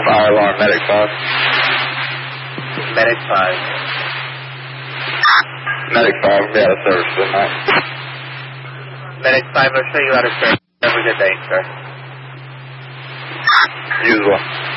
Fire alarm, Medic 5. Medic 5. Medic 5, we'll be out of service tonight. Medic 5, I'll show you out of service. Have a good day, sir. You as well.